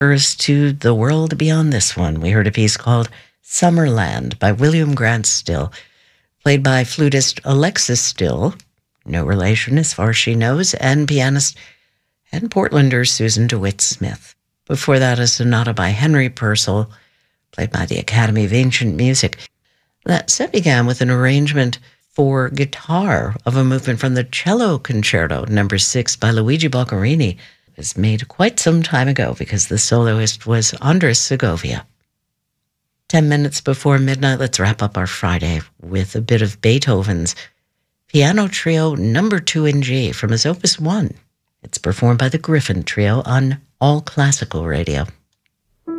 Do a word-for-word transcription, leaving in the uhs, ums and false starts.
First to The World Beyond This One, we heard a piece called Summerland by William Grant Still, played by flutist Alexis Still, no relation as far as she knows, and pianist and Portlander Susan DeWitt Smith. Before that, a sonata by Henry Purcell, played by the Academy of Ancient Music. That set began with an arrangement for guitar of a movement from the Cello Concerto number six by Luigi Boccherini. It was made quite some time ago because the soloist was Andres Segovia. Ten minutes before midnight, let's wrap up our Friday with a bit of Beethoven's Piano Trio number two in G from his Opus one. It's performed by the Griffin Trio on All Classical Radio.